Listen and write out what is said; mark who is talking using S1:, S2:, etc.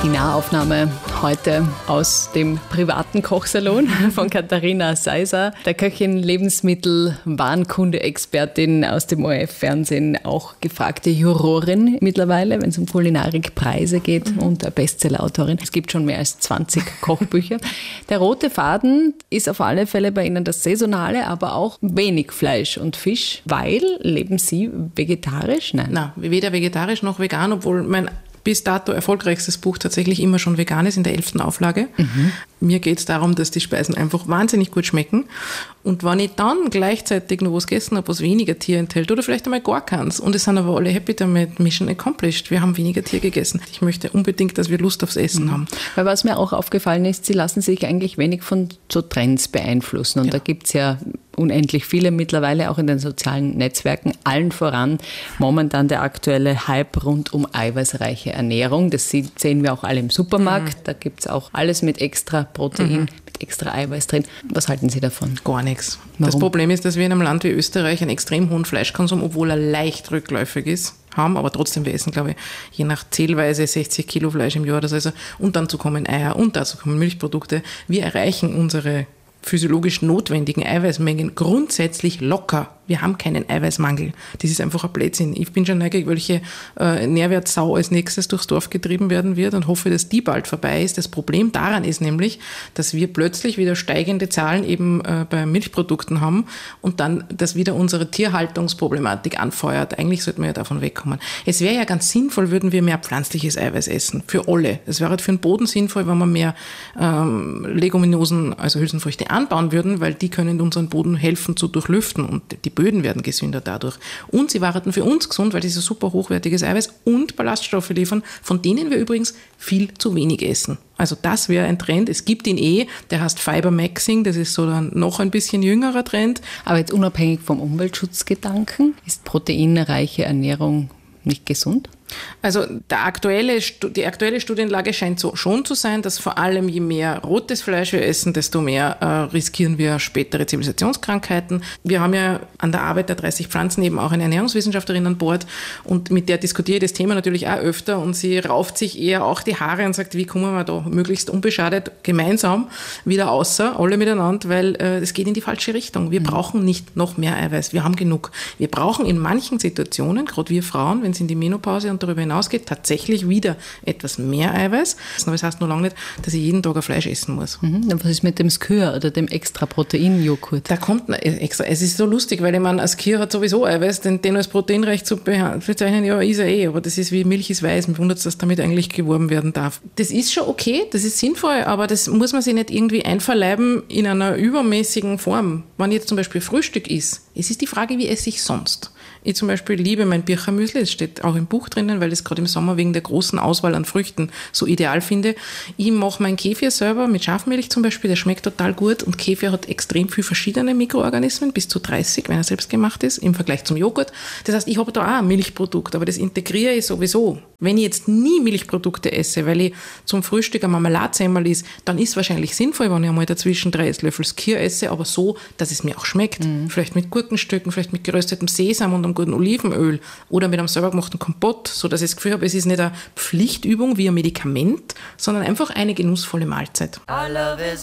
S1: Die Nahaufnahme heute aus dem privaten Kochsalon von Katharina Seiser, der Köchin, Lebensmittel-Warenkunde-Expertin aus dem ORF-Fernsehen, auch gefragte Jurorin mittlerweile, wenn es um Kulinarikpreise geht und Bestsellerautorin. Es gibt schon mehr als 20 Kochbücher. Der rote Faden ist auf alle Fälle bei Ihnen das Saisonale, aber auch wenig Fleisch und Fisch, weil leben Sie vegetarisch?
S2: Nein, weder vegetarisch noch vegan, obwohl mein bis dato erfolgreichstes Buch tatsächlich immer schon vegan ist, in der 11. Auflage. Mir geht es darum, dass die Speisen einfach wahnsinnig gut schmecken. Und wenn ich dann gleichzeitig noch was gegessen habe, was weniger Tier enthält oder vielleicht einmal gar keins, und es sind aber alle happy damit, Mission accomplished, wir haben weniger Tier gegessen. Ich möchte unbedingt, dass wir Lust aufs Essen haben.
S1: Weil was mir auch aufgefallen ist, Sie lassen sich eigentlich wenig von so Trends beeinflussen. Und da gibt es ja unendlich viele mittlerweile, auch in den sozialen Netzwerken, allen voran momentan der aktuelle Hype rund um eiweißreiche Ernährung. Das sehen wir auch alle im Supermarkt. Da gibt es auch alles mit extra Protein, mit extra Eiweiß drin. Was halten Sie davon?
S2: Gar nichts.
S1: Warum?
S2: Das Problem ist, dass wir in einem Land wie Österreich einen extrem hohen Fleischkonsum, obwohl er leicht rückläufig ist, haben, aber trotzdem, wir essen, glaube ich, je nach Zählweise 60 Kilo Fleisch im Jahr. Das heißt, und dann kommen Eier und dazu kommen Milchprodukte. Wir erreichen unsere physiologisch notwendigen Eiweißmengen grundsätzlich locker. Wir haben keinen Eiweißmangel. Das ist einfach ein Blödsinn. Ich bin schon neugierig, welche Nährwertsau als nächstes durchs Dorf getrieben werden wird und hoffe, dass die bald vorbei ist. Das Problem daran ist nämlich, dass wir plötzlich wieder steigende Zahlen eben bei Milchprodukten haben und dann das wieder unsere Tierhaltungsproblematik anfeuert. Eigentlich sollten wir ja davon wegkommen. Es wäre ja ganz sinnvoll, würden wir mehr pflanzliches Eiweiß essen. Für alle. Es wäre halt für den Boden sinnvoll, wenn wir mehr Leguminosen, also Hülsenfrüchte, anbauen würden, weil die können unseren Boden helfen zu durchlüften und die Böden werden gesünder dadurch. Und sie waren für uns gesund, weil sie super hochwertiges Eiweiß und Ballaststoffe liefern, von denen wir übrigens viel zu wenig essen. Also das wäre ein Trend. Es gibt ihn der heißt Fiber Maxing, das ist so dann noch ein bisschen jüngerer Trend.
S1: Aber jetzt unabhängig vom Umweltschutzgedanken, ist proteinreiche Ernährung nicht gesund?
S2: Also die aktuelle Studienlage scheint so schon zu sein, dass vor allem je mehr rotes Fleisch wir essen, desto mehr riskieren wir spätere Zivilisationskrankheiten. Wir haben ja an der Arbeit der 30 Pflanzen eben auch eine Ernährungswissenschaftlerin an Bord und mit der diskutiere ich das Thema natürlich auch öfter und sie rauft sich eher auch die Haare und sagt, wie kommen wir da möglichst unbeschadet gemeinsam wieder außer, alle miteinander, weil es geht in die falsche Richtung. Wir brauchen nicht noch mehr Eiweiß, wir haben genug. Wir brauchen in manchen Situationen, gerade wir Frauen, wenn es in die Menopause und darüber hinausgeht, tatsächlich wieder etwas mehr Eiweiß. Aber das heißt noch lange nicht, dass ich jeden Tag ein Fleisch essen muss.
S1: Was ist mit dem Skyr oder dem extra Protein-Joghurt?
S2: Da kommt extra. Es ist so lustig, weil ich meine, ein Skyr hat sowieso Eiweiß, den als proteinreich zu bezeichnen, ja, ist er aber das ist wie Milch ist weiß. Mich wundert es, dass damit eigentlich geworben werden darf. Das ist schon okay, das ist sinnvoll, aber das muss man sich nicht irgendwie einverleiben in einer übermäßigen Form. Wenn jetzt zum Beispiel Frühstück ist, es ist die Frage, wie esse ich sonst? Ich zum Beispiel liebe mein Birchermüsli, es steht auch im Buch drinnen, weil ich es gerade im Sommer wegen der großen Auswahl an Früchten so ideal finde. Ich mache meinen Kefir selber mit Schafmilch zum Beispiel, der schmeckt total gut und Kefir hat extrem viele verschiedene Mikroorganismen, bis zu 30, wenn er selbst gemacht ist, im Vergleich zum Joghurt. Das heißt, ich habe da auch ein Milchprodukt, aber das integriere ich sowieso. Wenn ich jetzt nie Milchprodukte esse, weil ich zum Frühstück ein Marmeladsemmel ist, dann ist es wahrscheinlich sinnvoll, wenn ich einmal dazwischen 3 Esslöffel Skyr esse, aber so, dass es mir auch schmeckt. Vielleicht mit Gurkenstücken, vielleicht mit geröstetem Sesam und einem guten Olivenöl oder mit einem selber gemachten Kompott, sodass ich das Gefühl habe, es ist nicht eine Pflichtübung wie ein Medikament, sondern einfach eine genussvolle Mahlzeit.